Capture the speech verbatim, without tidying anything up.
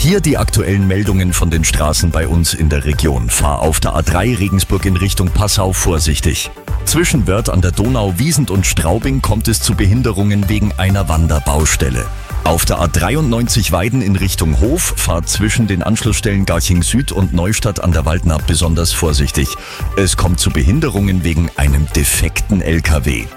Hier die aktuellen Meldungen von den Straßen bei uns in der Region. Fahr auf der A drei Regensburg in Richtung Passau vorsichtig. Zwischen Wörth an der Donau, Wiesent und Straubing kommt es zu Behinderungen wegen einer Wanderbaustelle. Auf der A dreiundneunzig Weiden in Richtung Hof fahrt zwischen den Anschlussstellen Garching Süd und Neustadt an der Waldnaab besonders vorsichtig. Es kommt zu Behinderungen wegen einem defekten L K W.